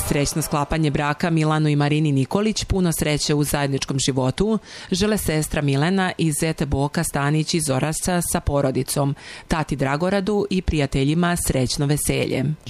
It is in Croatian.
Srećno sklapanje braka Milanu i Marini Nikolić, puno sreće u zajedničkom životu, žele sestra Milena i zet Boka Stanić iz Orašca sa porodicom, tati Dragoradu i prijateljima srećno veselje.